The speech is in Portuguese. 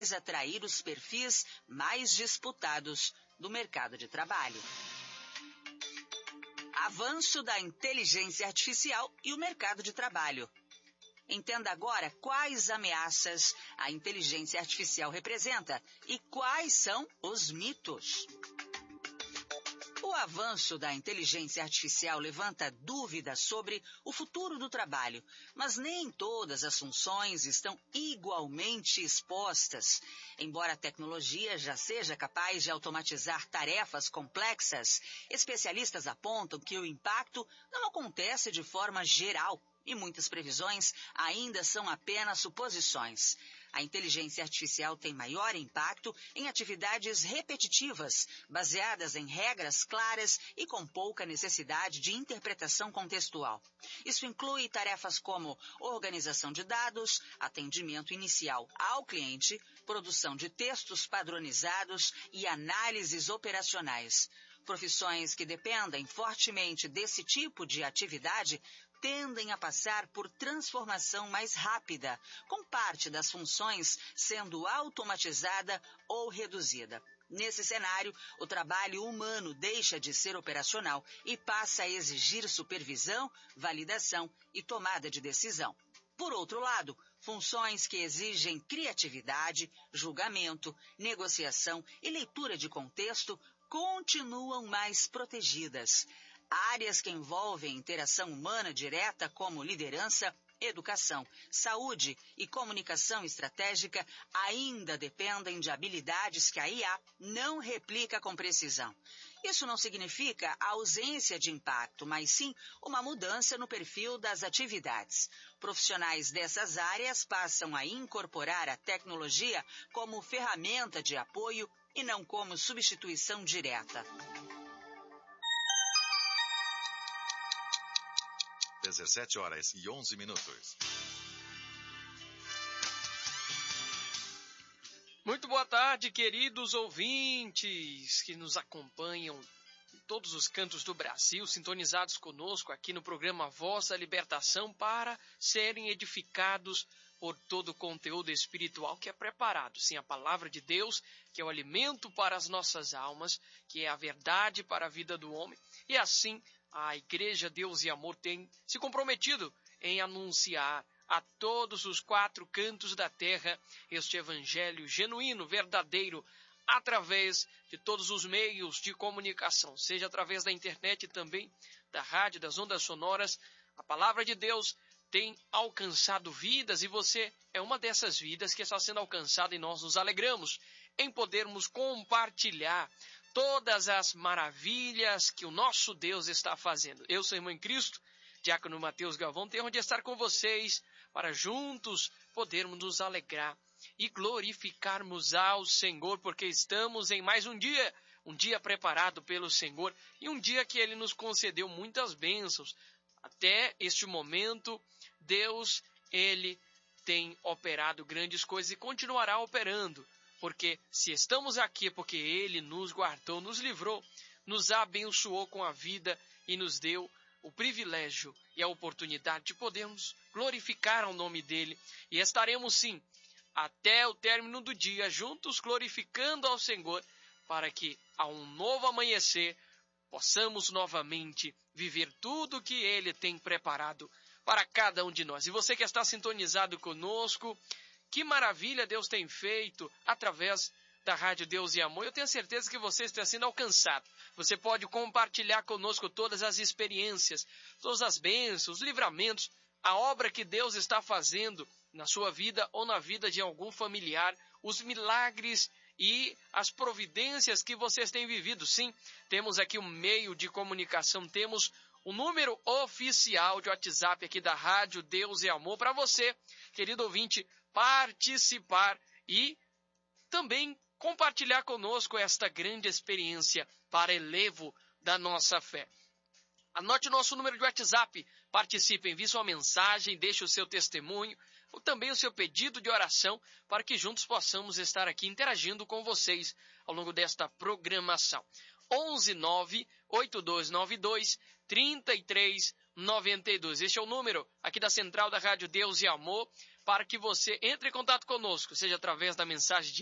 atrair os perfis mais disputados do mercado de trabalho. Avanço da inteligência artificial e o mercado de trabalho. Entenda agora quais ameaças a inteligência artificial representa e quais são os mitos. O avanço da inteligência artificial levanta dúvidas sobre o futuro do trabalho, mas nem todas as funções estão igualmente expostas. Embora a tecnologia já seja capaz de automatizar tarefas complexas, especialistas apontam que o impacto não acontece de forma geral e muitas previsões ainda são apenas suposições. A inteligência artificial tem maior impacto em atividades repetitivas, baseadas em regras claras e com pouca necessidade de interpretação contextual. Isso inclui tarefas como organização de dados, atendimento inicial ao cliente, produção de textos padronizados e análises operacionais. Profissões que dependem fortemente desse tipo de atividade tendem a passar por transformação mais rápida, com parte das funções sendo automatizada ou reduzida. Nesse cenário, o trabalho humano deixa de ser operacional e passa a exigir supervisão, validação e tomada de decisão. Por outro lado, funções que exigem criatividade, julgamento, negociação e leitura de contexto continuam mais protegidas. Áreas que envolvem interação humana direta, como liderança, educação, saúde e comunicação estratégica, ainda dependem de habilidades que a IA não replica com precisão. Isso não significa a ausência de impacto, mas sim uma mudança no perfil das atividades. Profissionais dessas áreas passam a incorporar a tecnologia como ferramenta de apoio e não como substituição direta. 17h11. Muito boa tarde, queridos ouvintes que nos acompanham em todos os cantos do Brasil, sintonizados conosco aqui no programa Voz da Libertação, para serem edificados por todo o conteúdo espiritual que é preparado. Sim, a palavra de Deus, que é o alimento para as nossas almas, que é a verdade para a vida do homem. E assim, a Igreja Deus e Amor tem se comprometido em anunciar a todos os 4 cantos da terra este evangelho genuíno, verdadeiro, através de todos os meios de comunicação, seja através da internet e também da rádio, das ondas sonoras. A palavra de Deus tem alcançado vidas e você é uma dessas vidas que está sendo alcançada, e nós nos alegramos em podermos compartilhar todas as maravilhas que o nosso Deus está fazendo. Eu sou irmão em Cristo, Diácono Mateus Galvão, tenho de estar com vocês para juntos podermos nos alegrar e glorificarmos ao Senhor, porque estamos em mais um dia preparado pelo Senhor e um dia que Ele nos concedeu muitas bênçãos. Até este momento, Deus, Ele tem operado grandes coisas e continuará operando. Porque se estamos aqui é porque Ele nos guardou, nos livrou, nos abençoou com a vida e nos deu o privilégio e a oportunidade de podermos glorificar o nome dEle. E estaremos sim, até o término do dia, juntos glorificando ao Senhor, para que a um novo amanhecer possamos novamente viver tudo o que Ele tem preparado para cada um de nós. E você que está sintonizado conosco, que maravilha Deus tem feito através da Rádio Deus e Amor. Eu tenho certeza que você está sendo alcançado. Você pode compartilhar conosco todas as experiências, todas as bênçãos, os livramentos, a obra que Deus está fazendo na sua vida ou na vida de algum familiar, os milagres e as providências que vocês têm vivido. Sim, temos aqui um meio de comunicação, temos o número oficial de WhatsApp aqui da Rádio Deus e Amor para você, querido ouvinte, participar e também compartilhar conosco esta grande experiência para elevo da nossa fé. Anote o nosso número de WhatsApp, participe, envie sua mensagem, deixe o seu testemunho ou também o seu pedido de oração para que juntos possamos estar aqui interagindo com vocês ao longo desta programação. 119-8292-3392. Este é o número aqui da Central da Rádio Deus e Amor para que você entre em contato conosco, seja através da mensagem de